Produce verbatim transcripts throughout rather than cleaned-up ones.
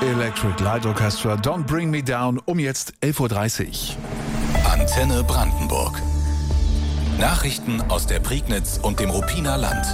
Electric Light Orchestra, Don't Bring Me Down, um jetzt elf Uhr dreißig. Antenne Brandenburg. Nachrichten aus der Prignitz und dem Ruppiner Land.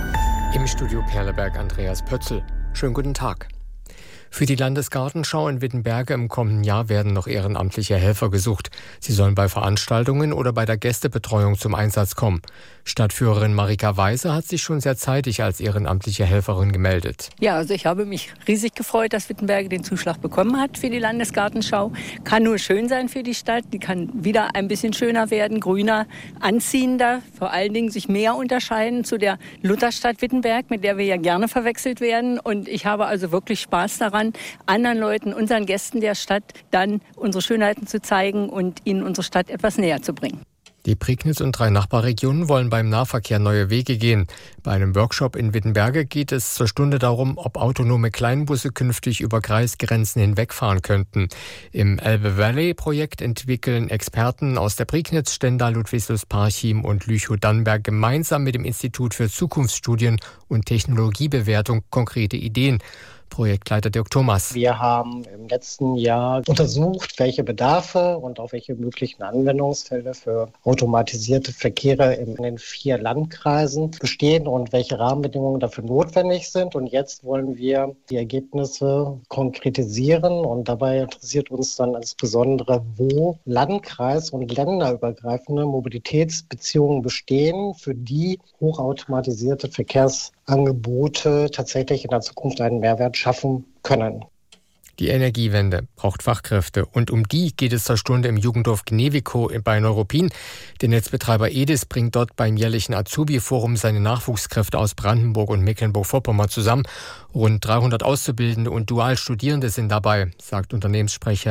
Im Studio Perleberg Andreas Pötzl. Schönen guten Tag. Für die Landesgartenschau in Wittenberge im kommenden Jahr werden noch ehrenamtliche Helfer gesucht. Sie sollen bei Veranstaltungen oder bei der Gästebetreuung zum Einsatz kommen. Stadtführerin Marika Weiser hat sich schon sehr zeitig als ehrenamtliche Helferin gemeldet. Ja, also ich habe mich riesig gefreut, dass Wittenberge den Zuschlag bekommen hat für die Landesgartenschau. Kann nur schön sein für die Stadt. Die kann wieder ein bisschen schöner werden, grüner, anziehender, vor allen Dingen sich mehr unterscheiden zu der Lutherstadt Wittenberg, mit der wir ja gerne verwechselt werden. Und ich habe also wirklich Spaß daran, anderen Leuten, unseren Gästen der Stadt, dann unsere Schönheiten zu zeigen und ihnen unsere Stadt etwas näher zu bringen. Die Prignitz und drei Nachbarregionen wollen beim Nahverkehr neue Wege gehen. Bei einem Workshop in Wittenberge geht es zur Stunde darum, ob autonome Kleinbusse künftig über Kreisgrenzen hinwegfahren könnten. Im Elbe Valley-Projekt entwickeln Experten aus der Prignitz, Stendal, Ludwigslust-Parchim und Lüchow-Dannenberg gemeinsam mit dem Institut für Zukunftsstudien und Technologiebewertung konkrete Ideen. Projektleiter Dirk Thomas. Wir haben im letzten Jahr untersucht, welche Bedarfe und auch welche möglichen Anwendungsfälle für automatisierte Verkehre in den vier Landkreisen bestehen und welche Rahmenbedingungen dafür notwendig sind. Und jetzt wollen wir die Ergebnisse konkretisieren und dabei interessiert uns dann insbesondere, wo Landkreis- und länderübergreifende Mobilitätsbeziehungen bestehen, für die hochautomatisierte Verkehrsangebote tatsächlich in der Zukunft einen Mehrwert schaffen können. Die Energiewende braucht Fachkräfte und um die geht es zur Stunde im Jugenddorf Gnewikow bei Neuruppin. Der Netzbetreiber Edis bringt dort beim jährlichen Azubi-Forum seine Nachwuchskräfte aus Brandenburg und Mecklenburg-Vorpommern zusammen. Rund dreihundert Auszubildende und Dualstudierende sind dabei, sagt Unternehmenssprecher